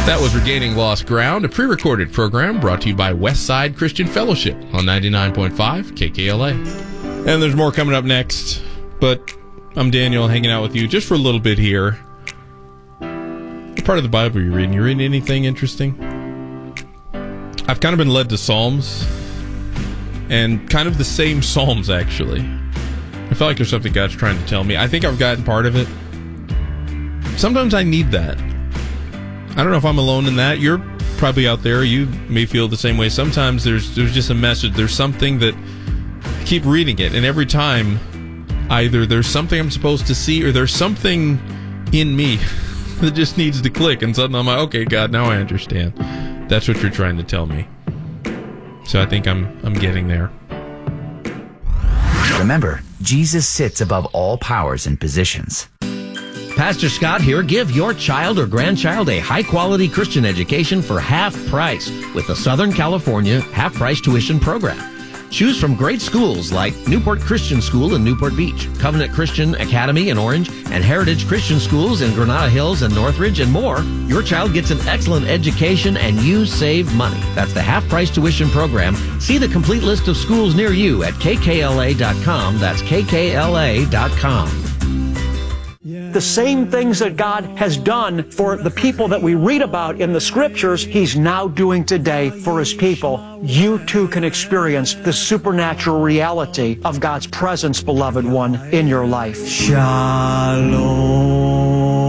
That was Regaining Lost Ground, a pre-recorded program brought to you by Westside Christian Fellowship on 99.5 KKLA. And there's more coming up next, but I'm Daniel hanging out with you just for a little bit here. What part of the Bible are you reading? You reading anything interesting? I've kind of been led to Psalms, and kind of the same Psalms, actually. I feel like there's something God's trying to tell me. I think I've gotten part of it. Sometimes I need that. I don't know if I'm alone in that. You're probably out there. You may feel the same way. Sometimes there's just a message. There's something that I keep reading it, and every time either there's something I'm supposed to see or there's something in me that just needs to click, and suddenly I'm like, okay, God, now I understand. That's what you're trying to tell me. So I think I'm getting there. Remember, Jesus sits above all powers and positions. Pastor Scott here. Give your child or grandchild a high-quality Christian education for half price with the Southern California half-price tuition program. Choose from great schools like Newport Christian School in Newport Beach, Covenant Christian Academy in Orange, and Heritage Christian Schools in Granada Hills and Northridge, and more. Your child gets an excellent education and you save money. That's the half-price tuition program. See the complete list of schools near you at kkla.com. That's kkla.com. The same things that God has done for the people that we read about in the scriptures, He's now doing today for His people. You too can experience the supernatural reality of God's presence, beloved one, in your life. Shalom.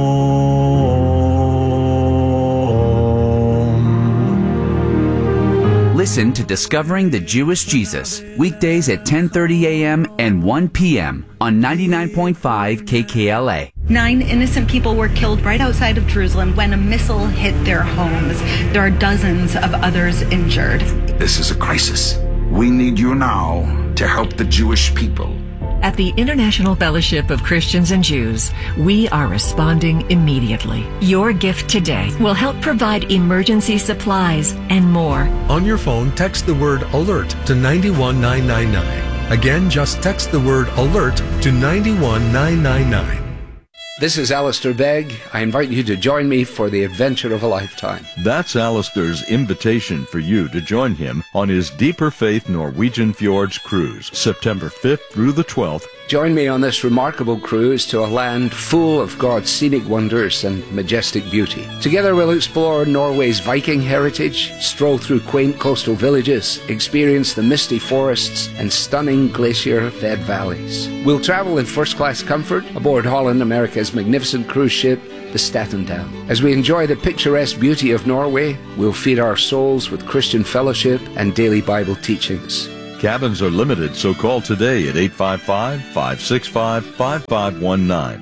Listen to Discovering the Jewish Jesus, weekdays at 10:30 a.m. and 1 p.m. on 99.5 KKLA. 9 innocent people were killed right outside of Jerusalem when a missile hit their homes. There are dozens of others injured. This is a crisis. We need you now to help the Jewish people. At the International Fellowship of Christians and Jews, we are responding immediately. Your gift today will help provide emergency supplies and more. On your phone, text the word ALERT to 91999. Again, just text the word ALERT to 91999. This is Alistair Begg. I invite you to join me for the adventure of a lifetime. That's Alistair's invitation for you to join him on his Deeper Faith Norwegian Fjords cruise, September 5th through the 12th. Join me on this remarkable cruise to a land full of God's scenic wonders and majestic beauty. Together we'll explore Norway's Viking heritage, stroll through quaint coastal villages, experience the misty forests and stunning glacier-fed valleys. We'll travel in first-class comfort aboard Holland America's magnificent cruise ship, the Statendam. As we enjoy the picturesque beauty of Norway, we'll feed our souls with Christian fellowship and daily Bible teachings. Cabins are limited, so call today at 855-565-5519,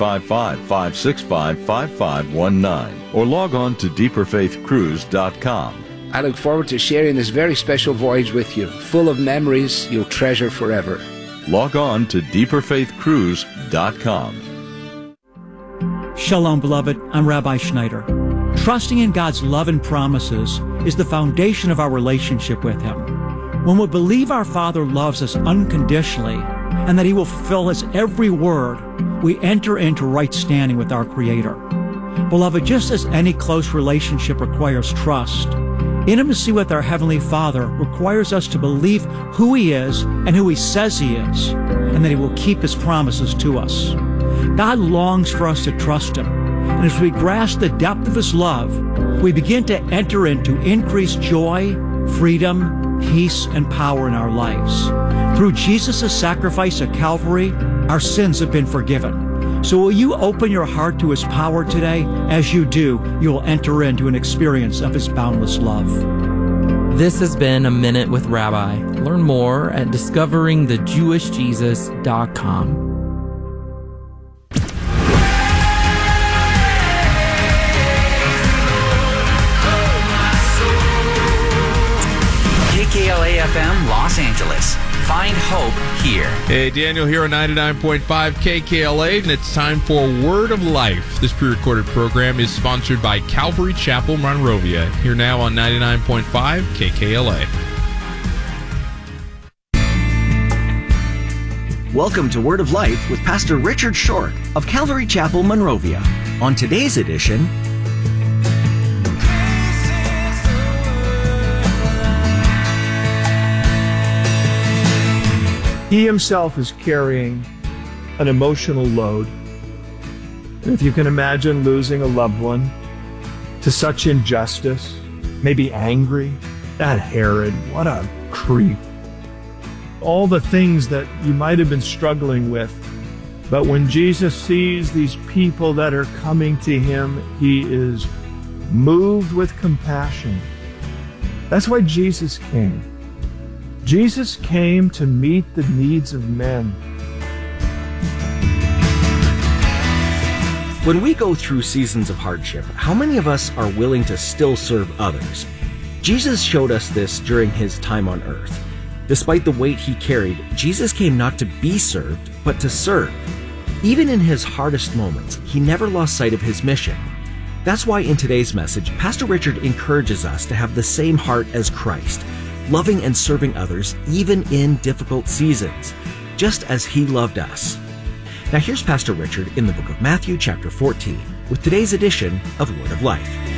855-565-5519, or log on to deeperfaithcruise.com. I look forward to sharing this very special voyage with you, full of memories you'll treasure forever. Log on to deeperfaithcruise.com. Shalom, beloved. I'm Rabbi Schneider. Trusting in God's love and promises is the foundation of our relationship with Him. When we believe our Father loves us unconditionally and that He will fulfill His every word, we enter into right standing with our Creator. Beloved, just as any close relationship requires trust, intimacy with our Heavenly Father requires us to believe who He is and who He says He is, and that He will keep His promises to us. God longs for us to trust Him, and as we grasp the depth of His love, we begin to enter into increased joy, freedom, peace, and power in our lives. Through Jesus' sacrifice at Calvary, our sins have been forgiven. So will you open your heart to His power today? As you do, you will enter into an experience of His boundless love. This has been A Minute with Rabbi. Learn more at discoveringthejewishjesus.com. KKLA-FM Los Angeles. Find hope here. Hey, Daniel here on 99.5 KKLA, and it's time for Word of Life. This pre-recorded program is sponsored by Calvary Chapel, Monrovia. Here now on 99.5 KKLA. Welcome to Word of Life with Pastor Richard Short of Calvary Chapel, Monrovia. On today's edition, He himself is carrying an emotional load. And if you can imagine losing a loved one to such injustice, maybe angry, that Herod, what a creep. All the things that you might have been struggling with. But when Jesus sees these people that are coming to him, he is moved with compassion. That's why Jesus came. Jesus came to meet the needs of men. When we go through seasons of hardship, how many of us are willing to still serve others? Jesus showed us this during his time on earth. Despite the weight he carried, Jesus came not to be served, but to serve. Even in his hardest moments, he never lost sight of his mission. That's why in today's message, Pastor Richard encourages us to have the same heart as Christ, loving and serving others even in difficult seasons, just as he loved us. Now here's Pastor Richard in the book of Matthew chapter 14 with today's edition of Word of Life.